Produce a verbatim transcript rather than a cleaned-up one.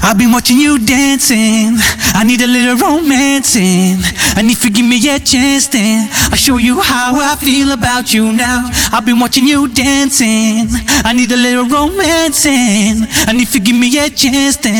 I've been watching you dancing. I need a little romancing. And if you give me a chance, then I'll show you how I feel about you now. I've been watching you dancing. I need a little romancing. And if you give me a chance, then